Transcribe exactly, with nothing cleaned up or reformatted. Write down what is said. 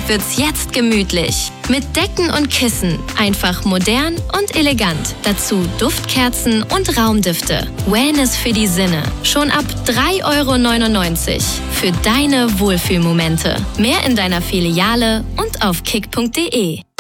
wird's jetzt gemütlich. Mit Decken und Kissen. Einfach modern und elegant. Dazu Duftkerzen und Raumdüfte. Wellness für die Sinne. Schon ab drei Euro neunundneunzig. Für deine Wohlfühlmomente. Mehr in deiner Filiale und auf kick punkt de.